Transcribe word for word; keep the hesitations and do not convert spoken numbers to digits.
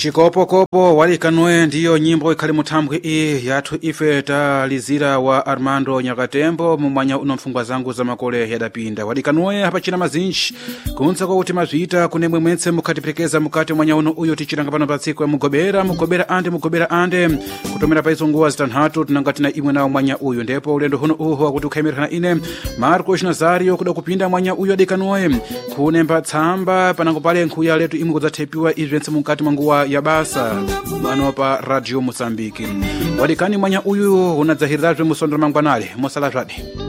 Chikopo kopo walikanwe ndiyo nyimbo ikali mutambwe iyi yathu ife talizira wa Armando Nyakatembo mumwanya uno mfungwa zangu za makole yadapinda. Walikanwe hapa china mazinchi kunsa kwa uti mazvita kunemwe mwetse mukatiprekeza mukati mwanya uno uyo tichiranga pano patsiku ya mugobera mugobera ande mugobera ande kutomera paizo nguwa zitanhatu tunangatina imwe nao mwanya uyo ndepo ulendo huno uho wakuti ukhayimirana ine Marco Nazario kuda kupinda mwanya uyo adikanwe kunemba tsamba panango pale nkhuya letu imwe kudzathepiwa izvense mukati mwanguwa ya basa mano pa Radio Mozambique. Walikani mwanya uyu unadzahirirazve musondolo mangwanale mosala zvadi.